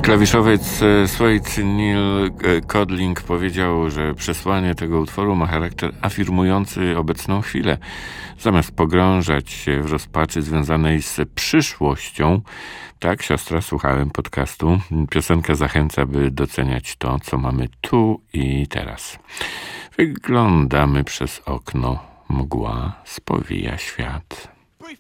Klawiszowiec Sweet Neil Codling powiedział, że przesłanie tego utworu ma charakter afirmujący obecną chwilę. Zamiast pogrążać się w rozpaczy związanej z przyszłością, tak, siostra, słuchałem podcastu, piosenka zachęca, by doceniać to, co mamy tu i teraz. Wyglądamy przez okno, mgła spowija świat.